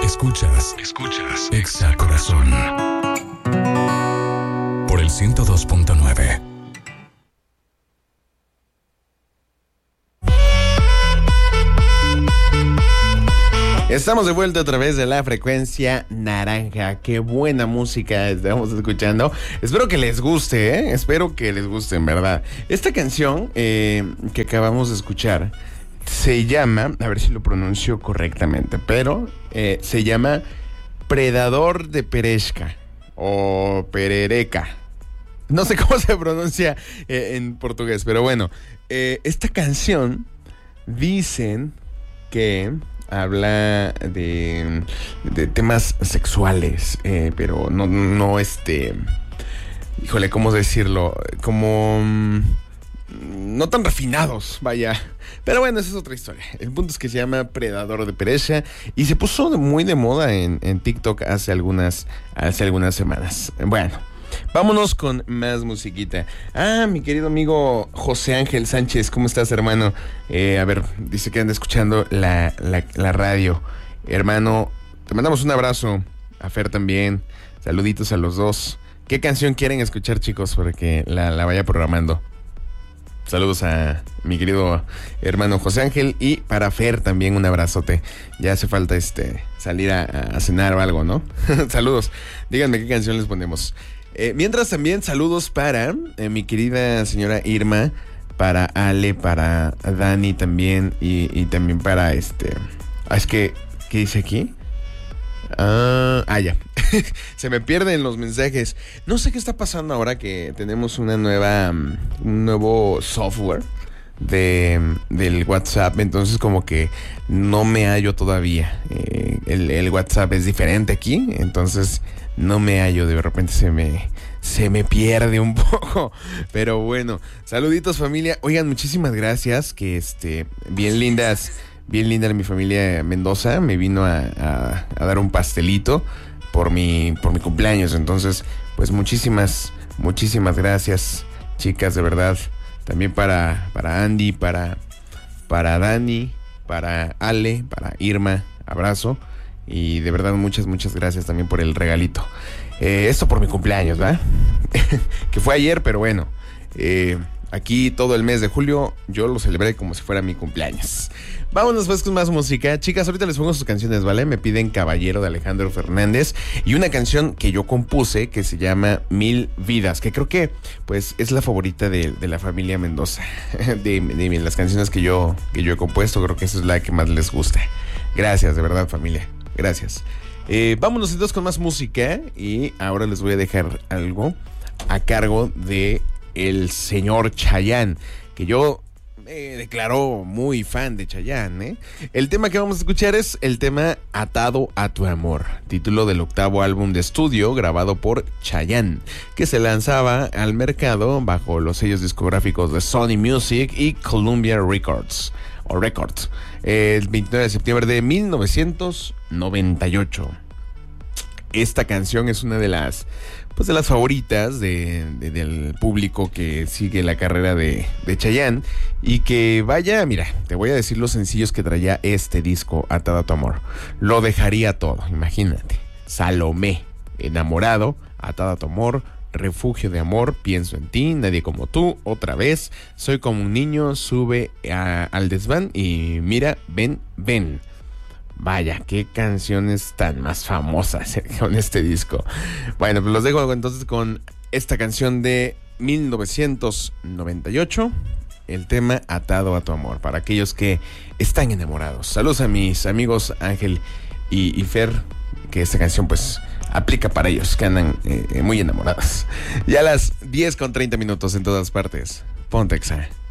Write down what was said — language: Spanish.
Escuchas Exa Corazón por el 102.9. Estamos de vuelta a través de la frecuencia naranja. Qué buena música estamos escuchando. Espero que les guste, ¿eh? Espero que les guste, en verdad. Esta canción que acabamos de escuchar se llama, a ver si lo pronuncio correctamente, pero se llama Predador de Pereshka o Perereca. No sé cómo se pronuncia en portugués, pero bueno. Esta canción dicen que habla de temas sexuales, pero no híjole, ¿cómo decirlo? Como no tan refinados, vaya. Pero bueno, esa es otra historia. El punto es que se llama Predador de Pereshka y se puso muy de moda en TikTok hace algunas semanas. Bueno, vámonos con más musiquita. Mi querido amigo José Ángel Sánchez, ¿cómo estás, hermano? A ver, dice que anda escuchando la radio. Hermano, te mandamos un abrazo. A Fer también. Saluditos a los dos. ¿Qué canción quieren escuchar, chicos? Para que la vaya programando. Saludos a mi querido hermano José Ángel y para Fer también un abrazote. Ya hace falta salir a cenar o algo, ¿no? Saludos. Díganme qué canción les ponemos. Mientras también saludos para mi querida señora Irma, para Ale, para Dani también y también para es que, ¿qué dice aquí? Ya. Se me pierden los mensajes. No sé qué está pasando ahora que tenemos un nuevo software del WhatsApp. Entonces como que no me hallo todavía. El WhatsApp es diferente aquí. Entonces no me hallo. De repente se me pierde un poco. Pero bueno, saluditos familia. Oigan, muchísimas gracias. Que bien linda mi familia Mendoza. Me vino a dar un pastelito por mi cumpleaños. Entonces, pues muchísimas gracias, chicas, de verdad. También para Andy, para Dani, para Ale, para Irma, abrazo. Y de verdad muchas gracias también por el regalito. Esto por mi cumpleaños, ¿verdad? Que fue ayer, pero bueno. Aquí todo el mes de julio yo lo celebré como si fuera mi cumpleaños. Vámonos pues con más música. Chicas, ahorita les pongo sus canciones, ¿vale? Me piden Caballero de Alejandro Fernández y una canción que yo compuse que se llama Mil Vidas, que creo que pues es la favorita de la familia Mendoza. De las canciones que yo he compuesto, creo que esa es la que más les gusta. Gracias, de verdad, familia. Gracias. Vámonos entonces con más música y ahora les voy a dejar algo a cargo de el señor Chayanne, que yo me declaro muy fan de Chayanne, ¿eh? El tema que vamos a escuchar es el tema Atado a tu amor, título del octavo álbum de estudio grabado por Chayanne, que se lanzaba al mercado bajo los sellos discográficos de Sony Music y Columbia Records, el 29 de septiembre de 1998. Esta canción es una de las favoritas del público que sigue la carrera de Chayanne. Y que vaya, mira, te voy a decir los sencillos que traía este disco, Atado a tu amor. Lo dejaría todo, imagínate. Salomé, Enamorado, Atado a tu amor, Refugio de amor, Pienso en ti, Nadie como tú, Otra vez, Soy como un niño, Sube al desván y Mira, ven. Vaya, qué canciones tan más famosas con este disco. Bueno, pues los dejo entonces con esta canción de 1998, el tema Atado a tu amor, para aquellos que están enamorados. Saludos a mis amigos Ángel y Fer, que esta canción pues aplica para ellos, que andan muy enamorados. Ya a las 10:30 en todas partes. Ponte Exa.